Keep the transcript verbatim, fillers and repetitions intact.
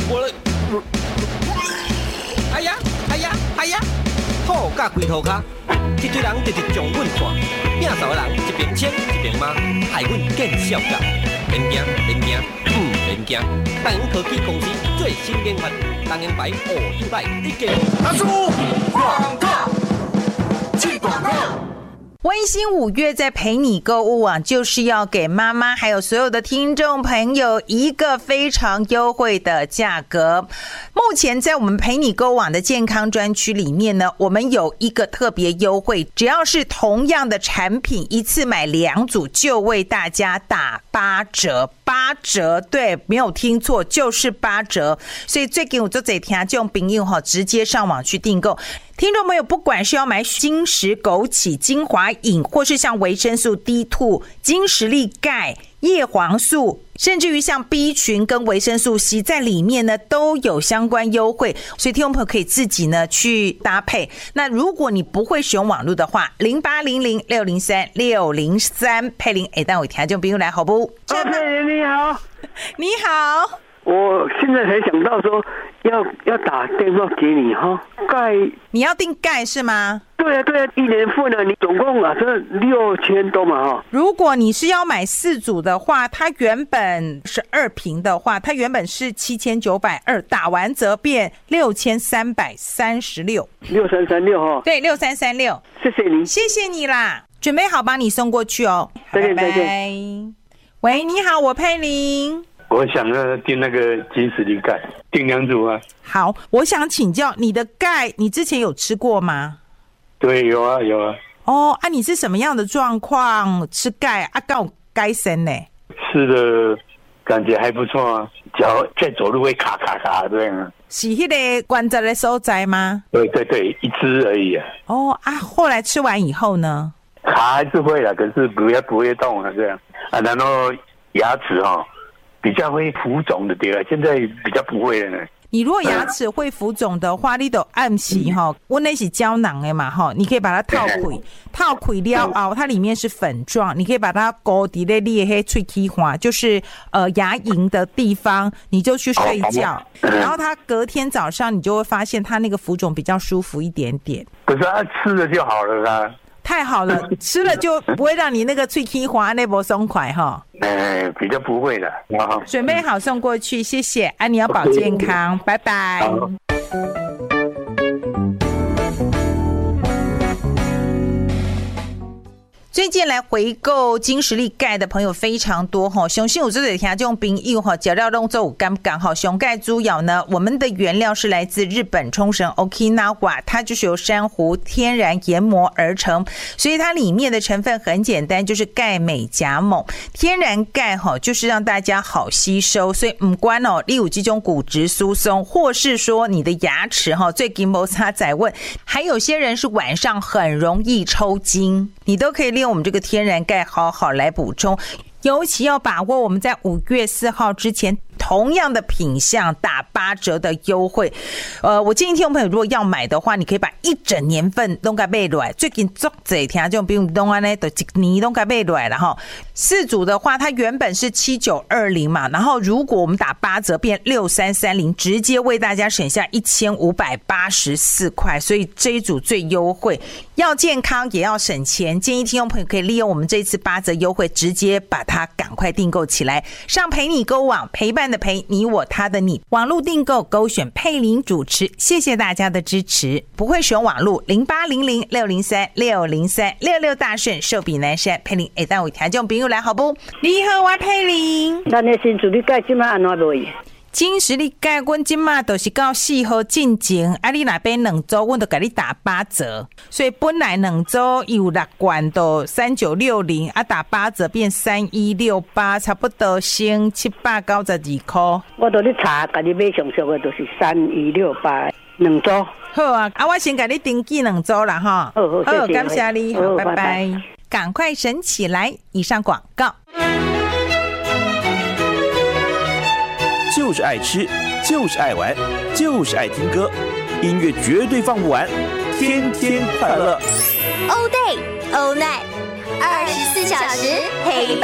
我哎呀哎呀哎呀，好甲龟头卡，一堆人就是将阮看，摒扫的人一边牵一边骂，害阮见笑甲。免惊免惊，嗯免惊，东洋科技公司最新研发，东洋牌乌优赖一件。大叔，广告，进广告。 温馨五月在陪你购物网，就是要给妈妈还有所有的听众朋友一个非常优惠的价格。目前在我们陪你购物网的健康专区里面呢，我们有一个特别优惠，只要是同样的产品一次买两组，就为大家打八折。八折，对，没有听错，就是八折。所以最近我做这听众朋友哈，直接上网去订购。听众朋友，不管是要买金石枸杞精华饮，或是像维生素 D 二、金石力钙、叶黄素，甚至于像 B 群跟维生素 C 在里面呢都有相关优惠，所以听众朋友可以自己呢去搭配。那如果你不会使用网络的话，零八零零六零三六零三佩玲哎，但我听众朋友来好不？ 佩玲你好， 你好， 我现在才想到说要要打电话给你哈，钙你要订钙是吗？ 对啊对啊，一年份呢，你总共啊这六千多嘛哈。 如果你是要买四组的话，它原本是二瓶的话，它原本是七千九百二，打完折变六千三百三十六， 六三三六哈。 对，六三三六。 谢谢你， 谢谢你啦，准备好帮你送过去哦。 再见拜拜再见。 喂，你好，我佩玲。 我想要订那个金石力钙，订两组啊。 好，我想请教你的钙，你之前有吃过吗？ 对，有啊有啊。 哦啊，你是什么样的状况吃钙啊？刚有钙身呢？ 吃的感觉还不错啊，脚在走路会卡卡卡这样啊。 是那个关节的所在吗？ 对对对，一支而已啊。 哦啊，后来吃完以后呢？ 卡还是会啦，可是不要不会动啊这样啊。然后牙齿哈、哦、比较会浮肿的对了，现在比较不会了呢。 你如果牙齿会浮肿的话，你就按时哈，我那是胶囊的嘛哈，你可以把它套开，套开了后，它里面是粉状，你可以把它勾在那里黑脆气花，就是呃牙龈的地方，你就去睡觉，然后它隔天早上你就会发现它那个浮肿比较舒服一点点。 可是它吃了就好了啦。 太好了，吃了就不会让你那个脆气滑那波松快哈。 哎，比较不会的。 准备好送过去，谢谢。啊，你要保健康，拜拜。最近来回购金石力钙的朋友非常多哈，相信我这里听这种朋友哈，脚料动作有感不感哈？熊钙猪咬呢，我们的原料是来自日本冲绳 Okinawa， 它就是由珊瑚天然研磨而成，所以它里面的成分很简单，就是钙镁钾锰。天然钙哈，就是让大家好吸收，所以不管哦，你有这种骨质疏松，或是说你的牙齿哈，最近摩擦在问，还有些人是晚上很容易抽筋，你都可以利用我们这个天然钙好好来补充，尤其要把握我们在五月四号之前同样的品项打八折的优惠。呃，我建议听众朋友如果要买的话，你可以把一整年份都给买来。最近做这听就比如东安呢，都一年都给买来了哈。四组的话，它原本是七九二零嘛，然后如果我们打八折变六三三零，直接为大家省下一千五百八十四块，所以这一组最优惠。要健康也要省钱，建议听众朋友可以利用我们这次八折优惠，直接把它赶快订购起来。上陪你购网，陪伴的陪，你我他的你，网络订购勾选佩玲主持，谢谢大家的支持。不会使用网络，零八零零六零三六零三六六大顺寿比南山佩玲会当为听众朋友来好不？你好，我佩玲。 咱的新主力钙今晚安怎卖？ 金石力钙，阮今嘛都是到四号进前，啊，你那边两周，阮就给你打八折，所以本来两周有六罐到三九六零，啊，打八折变三一六八，差不多升七百九十二块。 我都咧查，家己买上俗的都是三一六八两周。 好啊，啊，我先给你登记两周了哈。 好好，谢谢， 感谢你，好，拜拜。 拜拜赶快省起来！以上广告。 就是爱吃，就是爱玩，就是爱听歌，音乐绝对放不完，天天快乐。 All day, all night， 二十四小时陪伴。